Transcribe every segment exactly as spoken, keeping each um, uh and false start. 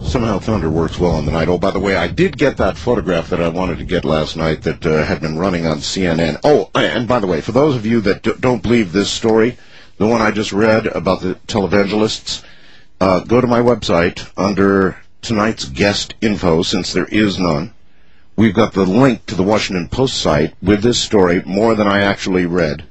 somehow thunder works well on the night. Oh, by the way, I did get that photograph that I wanted to get last night that uh, had been running on C N N. Oh, and by the way, for those of you that d- don't believe this story, the one I just read about the televangelists, uh, go to my website under tonight's guest info, since there is none. We've got the link to the Washington Post site with this story, more than I actually read.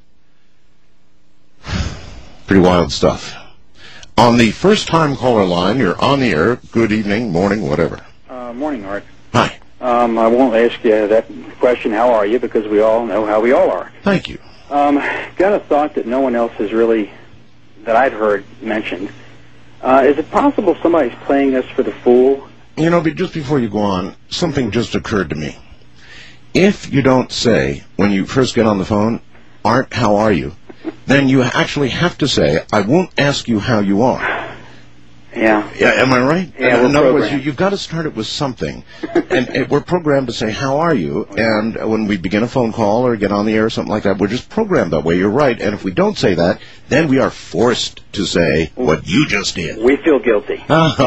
Pretty wild stuff. On the first-time caller line, you're on the air. Good evening, morning, whatever. Uh, morning, Art. Hi. Um, I won't ask you that question, how are you, because we all know how we all are. Thank you. Um, got a thought that no one else has really, that I've heard mentioned. Uh, is it possible somebody's playing us for the fool? You know, but just before you go on, something just occurred to me. If you don't say, when you first get on the phone, Art, how are you? Then you actually have to say, I won't ask you how you are. Yeah. Yeah, am I right? Yeah, In we're other words, programmed. you, you've got to start it with something. and, and we're programmed to say, how are you? And when we begin a phone call or get on the air or something like that, we're just programmed that way. You're right. And if we don't say that, then we are forced to say what you just did. We feel guilty.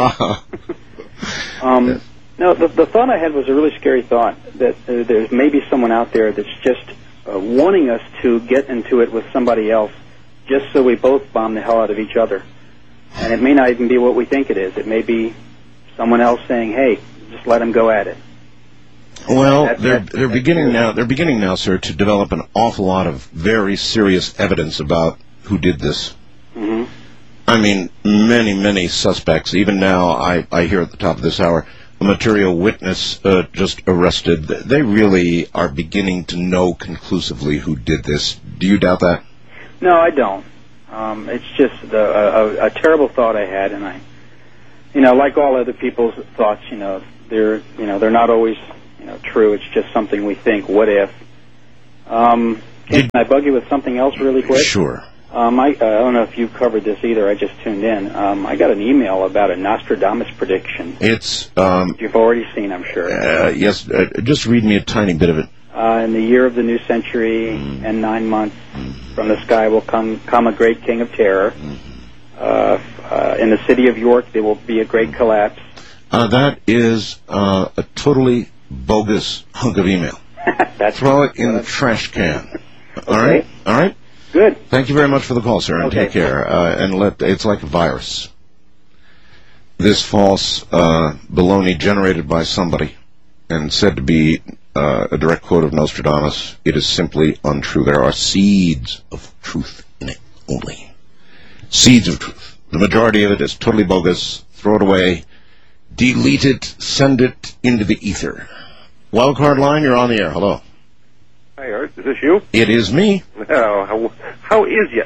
um, no, the, the thought I had was a really scary thought, that uh, there's maybe someone out there that's just uh, wanting us to get into it with somebody else just so we both bomb the hell out of each other. And it may not even be what we think it is. It may be someone else saying, hey, just let them go at it. Well, That's- they're that's- they're that's beginning true. now. They're beginning now, sir, to develop an awful lot of very serious evidence about who did this. Mm-hmm. I mean, many, many suspects. Even now, I, I hear at the top of this hour, a material witness uh, just arrested. They really are beginning to know conclusively who did this. Do you doubt that? No, I don't. Um, it's just a, a, a terrible thought I had, and I, you know, like all other people's thoughts, you know, they're, you know, they're not always, you know, true. It's just something we think. What if? Um, can I bug you with something else really quick? Sure. Um, I, I don't know if you covered this either. I just tuned in. Um, I got an email about a Nostradamus prediction. It's, um, You've already seen, I'm sure. uh, yes, uh, just read me a tiny bit of it. Uh, in the year of the new century Mm. and nine months, from the sky will come come a great king of terror. Uh, uh, in the city of York, there will be a great collapse. Uh, that is uh, a totally bogus hunk of email. That's Throw it in the trash can. All Okay. right? All right? Good. Thank you very much for the call, sir, and Okay. take care. Uh, and let it's like a virus. This false uh, baloney generated by somebody and said to be uh, a direct quote of Nostradamus, it is simply untrue. There are seeds of truth in it only. Seeds of truth. The majority of it is totally bogus. Throw it away. Delete it. Send it into the ether. Wildcard line, you're on the air. Hello. Hi, Art. Is this you? It is me. Oh, how, how is you?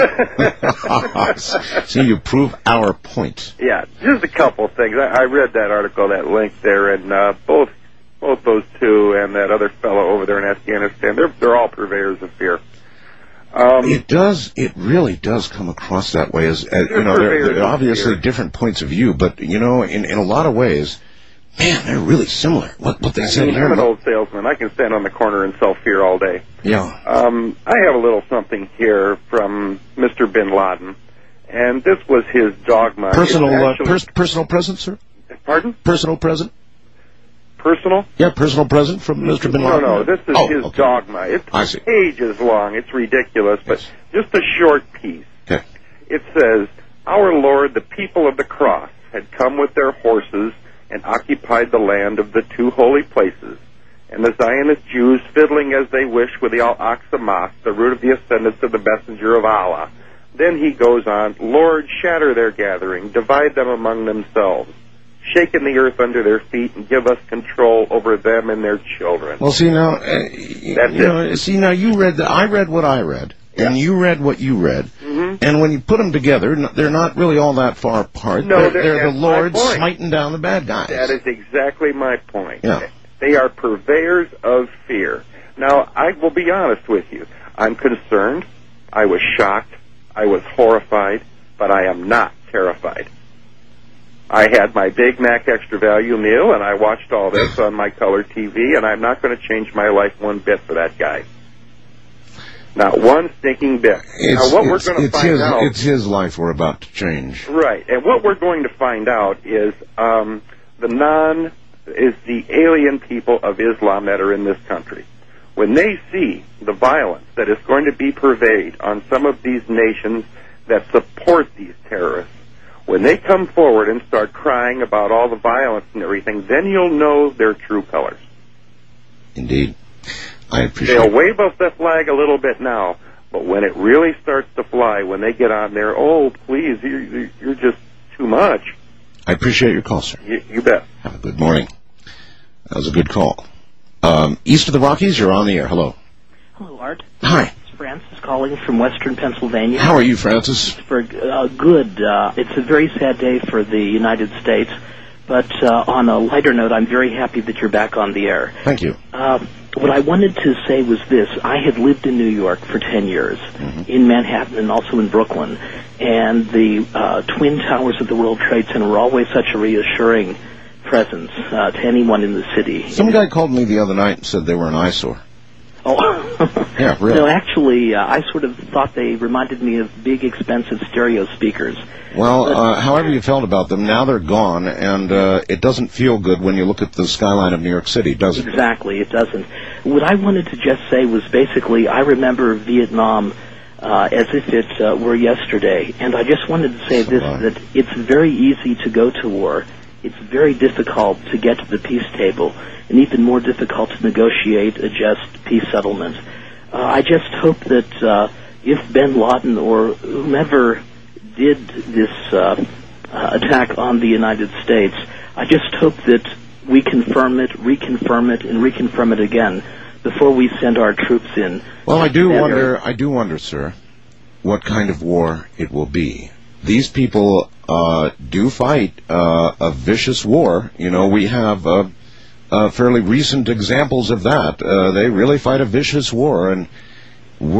See, you prove our point. Yeah, just a couple things. I, I read that article, that link there, and uh, both both those two and that other fellow over there in Afghanistan, they're they're all purveyors of fear. Um, It does. It really does come across that way. As, as you know, there there are obviously different points of view, but you know, in in a lot of ways, man, they're really similar. What what they said here. I'm an old salesman. I can stand on the corner and sell fear all day. Yeah. Um, I have a little something here from Mister Bin Laden, and this was his dogma. Personal It's uh, actually- pers- personal present, sir. Pardon? Personal present. Personal? Yeah, personal present from Mister Bin Laden. No, no, this is oh, his okay. dogma. It's I see. pages long. It's ridiculous, but Yes. just a short piece. Okay. It says, Our Lord, the people of the cross, had come with their horses and occupied the land of the two holy places, and the Zionist Jews, fiddling as they wish with the Al-Aqsa Mosque, the root of the ascendants of the messenger of Allah. Then he goes on, Lord, shatter their gathering, divide them among themselves, shaken the earth under their feet, and give us control over them and their children. Well, see now, uh, y- That's you know, see now, you read the, I read what I read, and Yeah. you read what you read, Mhm. and when you put them together, n- they're not really all that far apart. No, they're, they're- they're the that's my Lord point. smiting down the bad guys. That is exactly my point. Yeah. They are purveyors of fear. Now, I will be honest with you. I'm concerned. I was shocked. I was horrified, but I am not terrified. I had my Big Mac Extra Value meal, and I watched all this on my color T V, and I'm not going to change my life one bit for that guy. Not one stinking bit. It's, now, what we're it's, going to it's find his, out... It's his life we're about to change. Right, and what we're going to find out is um, the non... is the alien people of Islam that are in this country. When they see the violence that is going to be purveyed on some of these nations that support these terrorists, when they come forward and start crying about all the violence and everything, then you'll know their true colors. Indeed. I appreciate They'll it. wave up the flag a little bit now, but when it really starts to fly, when they get on there, oh, please, you're, you're just too much. I appreciate your call, sir. You, you bet. Have a good morning. That was a good call. Um, east of the Rockies, you're on the air. Hello. Hello, Art. Hi. It's Francis calling from Western Pennsylvania. How are you, Francis? For uh, good. Uh, it's a very sad day for the United States, but uh, on a lighter note, I'm very happy that you're back on the air. Thank you. Uh, what I wanted to say was this. I had lived in New York for ten years, mm-hmm. in Manhattan and also in Brooklyn, and the uh, Twin Towers of the World Trade Center were always such a reassuring presence uh, to anyone in the city. Some guy called me the other night and said they were an eyesore. Oh, yeah, really? No, actually, uh, I sort of thought they reminded me of big, expensive stereo speakers. Well, uh, however you felt about them, now they're gone, and uh, it doesn't feel good when you look at the skyline of New York City, does it? Exactly, it doesn't. What I wanted to just say was basically, I remember Vietnam uh, as if it uh, were yesterday, and I just wanted to say so this, uh, that it's very easy to go to war. It's very difficult to get to the peace table, and even more difficult to negotiate a just peace settlement. Uh, I just hope that uh, if bin Laden or whomever did this uh, uh, attack on the United States, I just hope that we confirm it, reconfirm it, and reconfirm it again before we send our troops in. Well, I do And wonder, I do wonder, sir, what kind of war it will be. These people uh, do fight uh, a vicious war. You know, we have uh, uh, fairly recent examples of that. Uh, they really fight a vicious war, and